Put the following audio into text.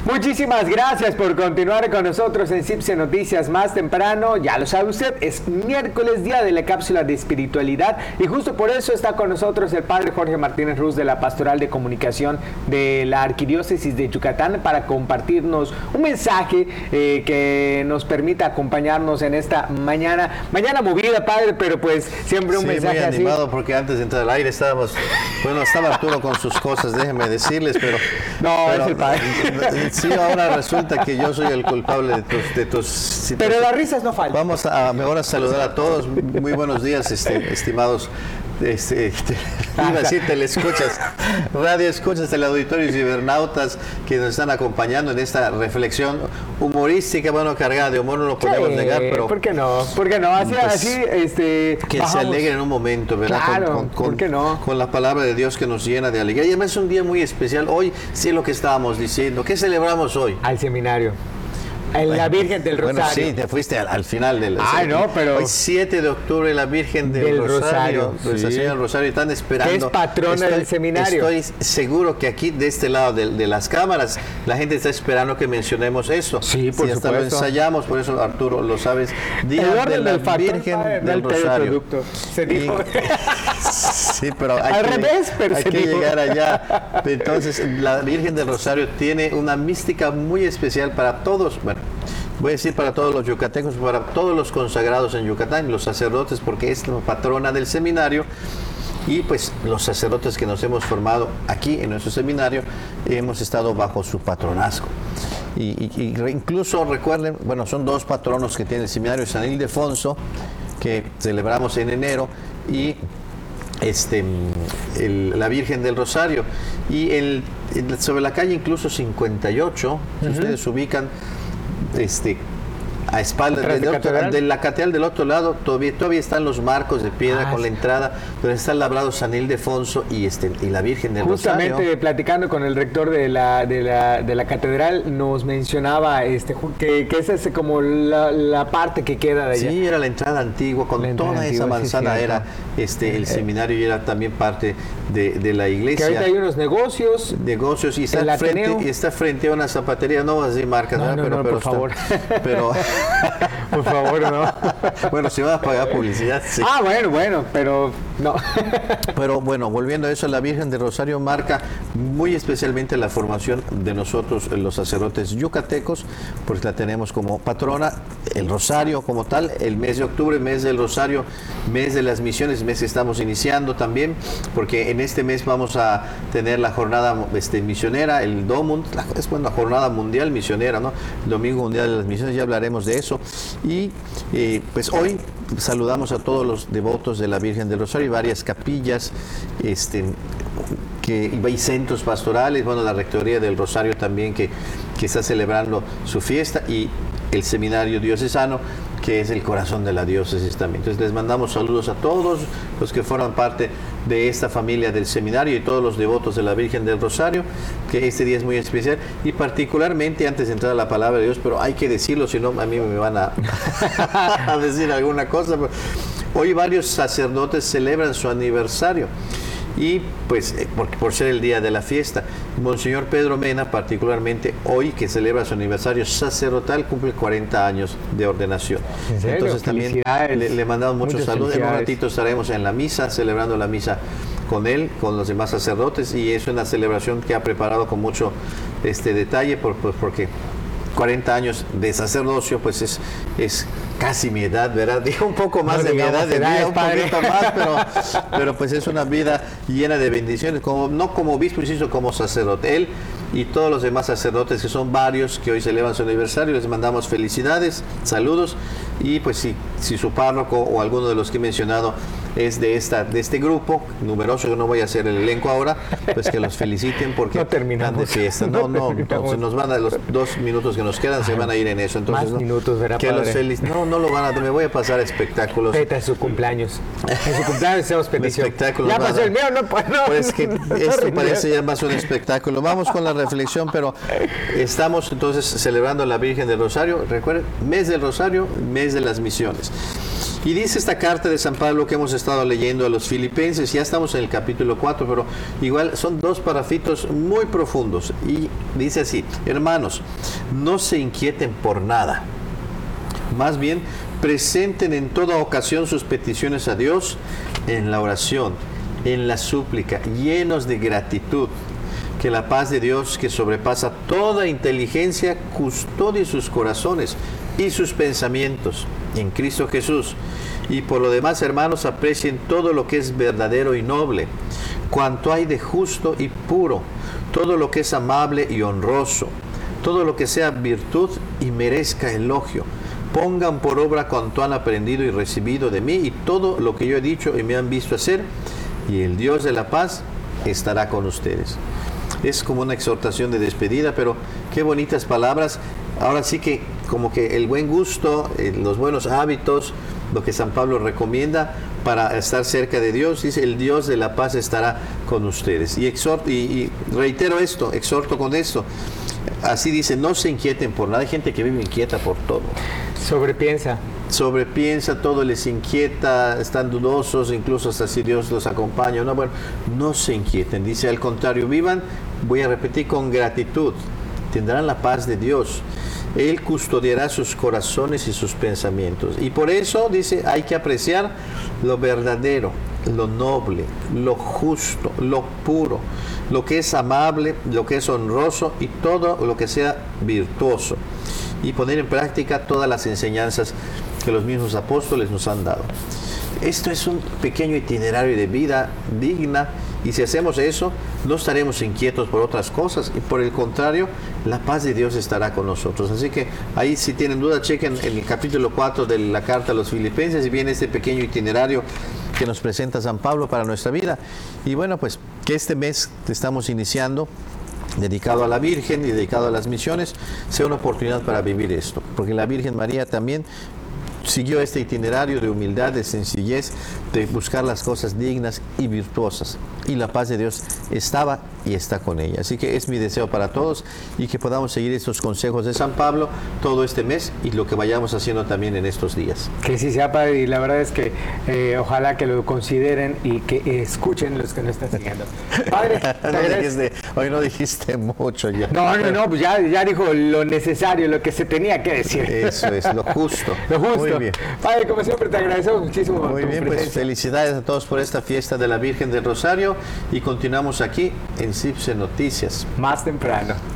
Muchísimas gracias por continuar con nosotros en CIPSE Noticias más temprano. Ya lo sabe usted, es miércoles, día de la cápsula de espiritualidad, y justo por eso está con nosotros el padre Jorge Martínez Ruz de la Pastoral de Comunicación de la Arquidiócesis de Yucatán para compartirnos un mensaje que nos permita acompañarnos en esta mañana movida, padre, pero pues siempre un mensaje muy así. animado, porque antes de entrar al aire estaba Arturo con sus cosas, déjenme decirles, pero es el padre. Sí, ahora resulta que yo soy el culpable de tus pero las risas no faltan. Vamos mejor a saludar a todos. Muy buenos días, estimados iba a decir telescuchas, radio escuchas del auditorio y cibernautas que nos están acompañando en esta reflexión humorística, bueno, cargada de humor, no lo podemos negar, pero ¿por qué no? ¿Por qué no? Así, que bajamos. se alegren en un momento, ¿verdad? Claro, ¿por qué no? Con la palabra de Dios que nos llena de alegría. Y además es un día muy especial. Hoy, sí, lo que estábamos diciendo. ¿Qué celebramos hoy? Al seminario. La Virgen del Rosario. Bueno, sí, te fuiste al final del... no, pero... Hoy 7 de octubre, la Virgen del Rosario. Nuestra Señora del Rosario, están esperando. Es patrona del seminario. Estoy seguro que aquí, de este lado de las cámaras, la gente está esperando que mencionemos eso. Sí, por supuesto. Hasta lo ensayamos, por eso, Arturo, lo sabes. Día de la Virgen del Rosario. Se dijo. Sí, pero al revés, pero hay se que dijo. llegar allá. Entonces, la Virgen del Rosario tiene una mística muy especial para todos. Bueno, voy a decir para todos los yucatecos, para todos los consagrados en Yucatán, los sacerdotes, porque es la patrona del seminario. Y pues los sacerdotes que nos hemos formado aquí en nuestro seminario, hemos estado bajo su patronazgo. Y incluso recuerden, bueno, son dos patronos que tiene el seminario, San Ildefonso, que celebramos en enero, y la Virgen del Rosario. Y sobre la calle incluso 58, si ustedes ubican, a espaldas de la catedral del otro lado, todavía están los marcos de piedra con la entrada, pero está labrado San Ildefonso y la Virgen del Rosario. Justamente platicando con el rector de la catedral, nos mencionaba que esa es como la parte que queda de allá. Sí, era la entrada antigua, con toda esa manzana era el seminario, y era también parte de la iglesia. Que ahorita hay unos negocios y está frente a una zapatería, no voy a decir marcas, pero por favor. Pero por favor, no. Bueno, si van a pagar publicidad, sí. Bueno, pero no. Pero bueno, volviendo a eso, la Virgen del Rosario marca muy especialmente la formación de nosotros, los sacerdotes yucatecos, porque la tenemos como patrona, el Rosario como tal, el mes de octubre, mes del Rosario, mes de las misiones, mes que estamos iniciando también, porque en este mes vamos a tener la jornada misionera, el Domund, la jornada mundial misionera, ¿no? El Domingo Mundial de las Misiones, ya hablaremos de eso. Y pues hoy saludamos a todos los devotos de la Virgen del Rosario, y varias capillas y centros pastorales, bueno, la Rectoría del Rosario también que está celebrando su fiesta, y el Seminario Diocesano, que es el corazón de la diócesis también. Entonces les mandamos saludos a todos los que forman parte de esta familia del seminario y todos los devotos de la Virgen del Rosario, que este día es muy especial, y particularmente, antes de entrar a la palabra de Dios, pero hay que decirlo, si no a mí me van a decir alguna cosa. Hoy varios sacerdotes celebran su aniversario, y pues por ser el día de la fiesta. Monseñor Pedro Mena, particularmente hoy, que celebra su aniversario sacerdotal, cumple 40 años de ordenación. ¿En serio? Entonces también le mandamos muchos saludos. En un ratito estaremos en la misa, celebrando la misa con él, con los demás sacerdotes, y es una celebración que ha preparado con mucho detalle, porque 40 años de sacerdocio, pues es casi mi edad, ¿verdad? Digo un poco más de mi edad, un poquito más, pero pues es una vida llena de bendiciones, no como obispo, sino como sacerdote. Él y todos los demás sacerdotes, que son varios, que hoy celebran su aniversario, les mandamos felicidades, saludos, y pues si su párroco o alguno de los que he mencionado es de este grupo numeroso, que no voy a hacer el elenco ahora, pues que los feliciten, porque no terminamos de fiesta. Entonces nos van a los 2 minutos que nos quedan, se van a ir en eso. Entonces, más minutos, ¿verdad, que padre? los no lo van a, me voy a pasar espectáculos. Vete a su cumpleaños. En su cumpleaños hacemos petición. Ya pasó el mío, no. Pues que esto parece ya más un espectáculo. Vamos con la reflexión, pero estamos entonces celebrando la Virgen del Rosario. Recuerden, mes del Rosario, mes de las misiones. Y dice esta carta de San Pablo que hemos estado leyendo a los filipenses, ya estamos en el capítulo 4, pero igual son dos párrafos muy profundos. Y dice así: hermanos, no se inquieten por nada. Más bien, presenten en toda ocasión sus peticiones a Dios en la oración, en la súplica, llenos de gratitud. Que la paz de Dios, que sobrepasa toda inteligencia, custodie sus corazones y sus pensamientos en Cristo Jesús. Y por lo demás, hermanos, aprecien todo lo que es verdadero y noble, cuanto hay de justo y puro, todo lo que es amable y honroso, todo lo que sea virtud y merezca elogio. Pongan por obra cuanto han aprendido y recibido de mí y todo lo que yo he dicho y me han visto hacer, y el Dios de la paz estará con ustedes. Es como una exhortación de despedida, pero qué bonitas palabras. Ahora sí que como que el buen gusto, los buenos hábitos, lo que San Pablo recomienda para estar cerca de Dios, dice: el Dios de la paz estará con ustedes. Y reitero esto, exhorto con esto. Así dice: no se inquieten por nada. Hay gente que vive inquieta por todo. Sobrepiensa, todo les inquieta, están dudosos, incluso hasta si Dios los acompaña. No, bueno, no se inquieten. Dice, al contrario, vivan, voy a repetir, con gratitud. Tendrán la paz de Dios. Él custodiará sus corazones y sus pensamientos. Y por eso, dice, hay que apreciar lo verdadero, lo noble, lo justo, lo puro, lo que es amable, lo que es honroso y todo lo que sea virtuoso. Y poner en práctica todas las enseñanzas que los mismos apóstoles nos han dado. Esto es un pequeño itinerario de vida digna, y si hacemos eso, no estaremos inquietos por otras cosas, y por el contrario, la paz de Dios estará con nosotros. Así que ahí, si tienen duda, chequen en el capítulo 4 de la carta a los filipenses y viene este pequeño itinerario que nos presenta San Pablo para nuestra vida. Y bueno, pues que este mes que estamos iniciando, dedicado a la Virgen y dedicado a las misiones, sea una oportunidad para vivir esto, porque la Virgen María también siguió este itinerario de humildad, de sencillez, de buscar las cosas dignas y virtuosas, y la paz de Dios estaba y está con ella. Así que es mi deseo para todos, y que podamos seguir estos consejos de San Pablo todo este mes y lo que vayamos haciendo también en estos días. Que sí sea, padre, y la verdad es que ojalá que lo consideren y que escuchen los que no están siguiendo. Padre, hoy no dijiste mucho ya. No, pues ya dijo lo necesario, lo que se tenía que decir. Eso es, lo justo. Lo justo. Muy bien. Padre, como siempre te agradecemos muchísimo. Muy bien, pues felicidades a todos por esta fiesta de la Virgen del Rosario, y continuamos aquí en CIPSE Noticias. Más temprano.